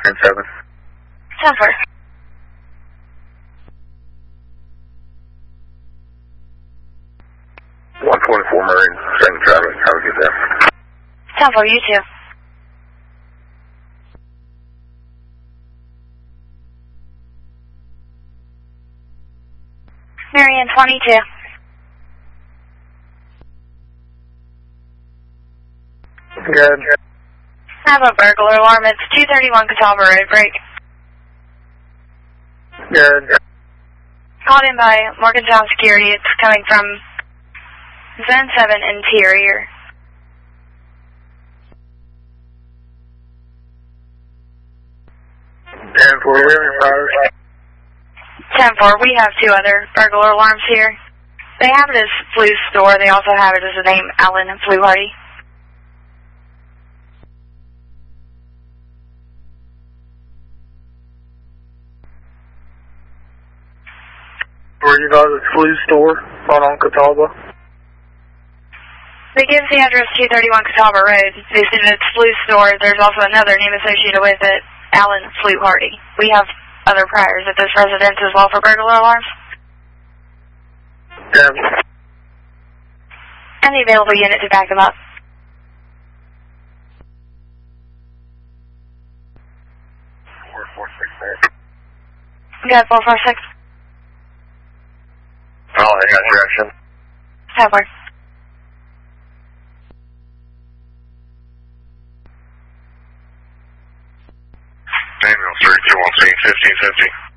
And 7. 10-4. Marine, same traffic. Have a good day. 10-4, you too. Marion 22. Good. I have a burglar alarm. It's 231 Catawba Road, break. Good. Called in by Morgantown Security. It's coming from Zone 7 Interior. And for William Myers. 10-4, we have 2 other burglar alarms here. They have it as Flu's Store. They also have it as the name Alan Fluharty. Where you guys at Flu's Store on Catawba? They give the address 231 Catawba Road. They said it's Flu's Store. There's also another name associated with it, Alan Fluharty. We have other priors at this residence as well for burglar alarms. Yeah. And the available unit to back them up. 446. Got 446. Oh, I got direction. Have work. Ambulance 321 1550.